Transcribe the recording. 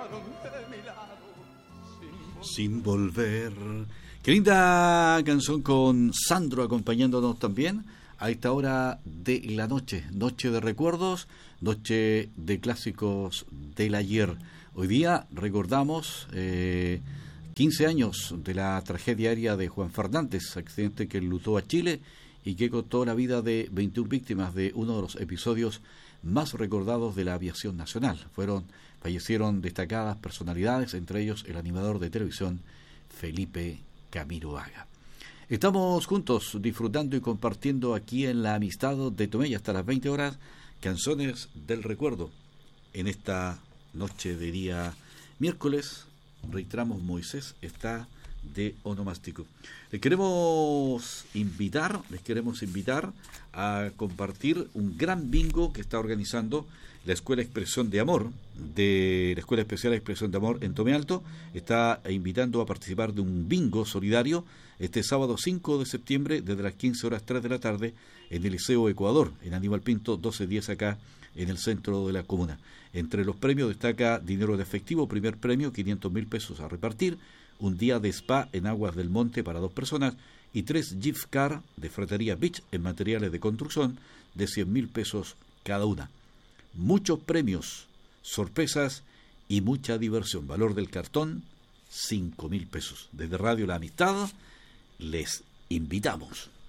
Sin volver. Qué linda canción con Sandro acompañándonos también a esta hora de la noche. Noche de recuerdos, noche de clásicos del ayer. Hoy día recordamos 15 años de la tragedia aérea de Juan Fernández, accidente que enlutó a Chile y que costó la vida de 21 víctimas de uno de los episodios más recordados de la aviación nacional. Fallecieron destacadas personalidades, entre ellos el animador de televisión Felipe Camiroaga. Estamos juntos disfrutando y compartiendo aquí en La Amistad de Tomé hasta las 20 horas canciones del recuerdo. En esta noche de día miércoles, reiteramos, Moisés está de onomástico. Les queremos invitar a compartir un gran bingo que está organizando la Escuela Expresión de Amor, de la Escuela Especial de Expresión de Amor en Tomé Alto. Está invitando a participar de un bingo solidario este sábado 5 de septiembre desde las 15 horas 3 de la tarde en el Liceo Ecuador, en Aníbal Pinto 1210 acá en el centro de la comuna. Entre los premios destaca dinero de efectivo, primer premio 500.000 pesos a repartir, un día de spa en Aguas del Monte para 2 personas y 3 gift card de Fratería Beach en materiales de construcción de 100.000 pesos cada una. Muchos premios, sorpresas y mucha diversión. Valor del cartón 5.000 pesos. Desde Radio La Amistad les invitamos.